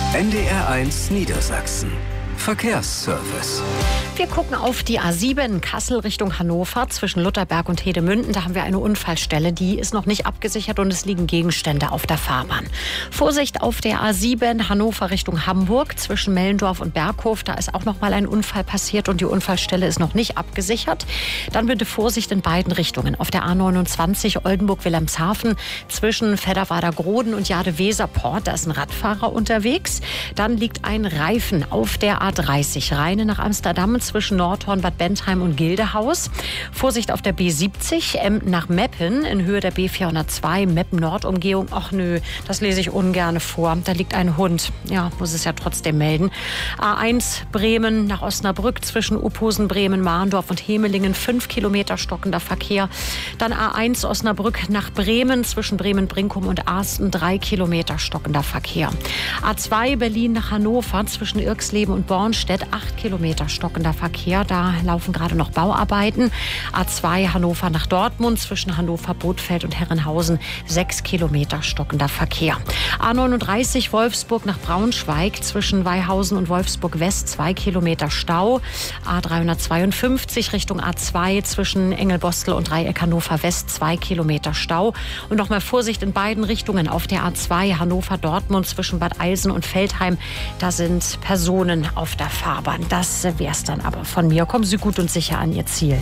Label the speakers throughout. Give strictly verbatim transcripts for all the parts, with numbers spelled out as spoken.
Speaker 1: N D R eins Niedersachsen. Verkehrsservice.
Speaker 2: Wir gucken auf die A sieben Kassel Richtung Hannover zwischen Lutherberg und Hedemünden. Da haben wir eine Unfallstelle, die ist noch nicht abgesichert und es liegen Gegenstände auf der Fahrbahn. Vorsicht auf der A sieben Hannover Richtung Hamburg zwischen Mellendorf und Berghof. Da ist auch noch mal ein Unfall passiert und die Unfallstelle ist noch nicht abgesichert. Dann bitte Vorsicht in beiden Richtungen. Auf der A neunundzwanzig Oldenburg-Wilhelmshaven zwischen Fedderwader-Groden und Jade-Weserport. Da ist ein Radfahrer unterwegs. Dann liegt ein Reifen auf der A dreißig Rheine nach Amsterdam zwischen Nordhorn, Bad Bentheim und Gildehaus. Vorsicht auf der B siebzig Emden nach Meppen in Höhe der B vierhundertzwei Meppen-Nord-Umgehung. Ach nö, das lese ich ungern vor. Da liegt ein Hund. Ja, muss es ja trotzdem melden. A eins Bremen nach Osnabrück zwischen Uphusen, Bremen, Mahndorf und Hemelingen. Fünf Kilometer stockender Verkehr. Dann A eins Osnabrück nach Bremen zwischen Bremen-Brinkum und Arsten. Drei Kilometer stockender Verkehr. A zwei Berlin nach Hannover zwischen Irxleben und Bornstedt. Acht Kilometer stockender Verkehr. Da laufen gerade noch Bauarbeiten. A zwei Hannover nach Dortmund zwischen Hannover, Bothfeld und Herrenhausen. Sechs Kilometer stockender Verkehr. A neununddreißig Wolfsburg nach Braunschweig zwischen Weihausen und Wolfsburg West. Zwei Kilometer Stau. A dreihundertzweiundfünfzig Richtung A zwei zwischen Engelbostel und Dreieck Hannover West. Zwei Kilometer Stau. Und nochmal Vorsicht in beiden Richtungen auf der A zwei Hannover Dortmund zwischen Bad Eilsen und Veltheim. Da sind Personen auf der Fahrbahn. Das wär's dann aber von mir. Kommen Sie gut und sicher an Ihr Ziel.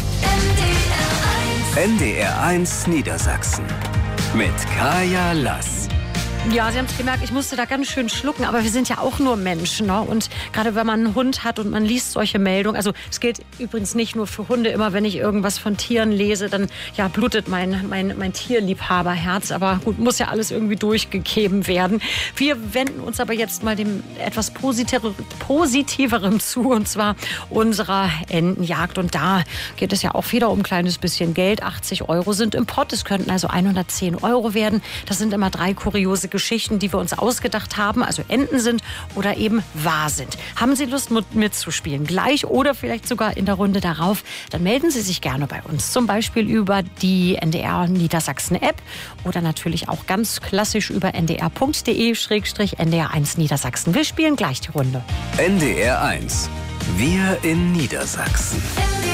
Speaker 1: N D R eins Niedersachsen mit Kaya Lass.
Speaker 2: Ja, Sie haben es gemerkt, ich musste da ganz schön schlucken, aber wir sind ja auch nur Menschen, ne? Und gerade wenn man einen Hund hat und man liest solche Meldungen, also es gilt übrigens nicht nur für Hunde, immer wenn ich irgendwas von Tieren lese, dann ja, blutet mein, mein, mein Tierliebhaberherz, aber gut, muss ja alles irgendwie durchgegeben werden. Wir wenden uns aber jetzt mal dem etwas Positivere, Positiverem zu, und zwar unserer Entenjagd, und da geht es ja auch wieder um ein kleines bisschen Geld. achtzig Euro sind im Pott, es könnten also hundertzehn Euro werden. Das sind immer drei kuriose Geschichten, die wir uns ausgedacht haben, also Enten sind oder eben wahr sind. Haben Sie Lust mitzuspielen? Gleich oder vielleicht sogar in der Runde darauf? Dann melden Sie sich gerne bei uns. Zum Beispiel über die N D R Niedersachsen App oder natürlich auch ganz klassisch über n d r punkt d e slash n d r eins Niedersachsen. Wir spielen gleich die Runde.
Speaker 1: N D R eins. Wir in Niedersachsen.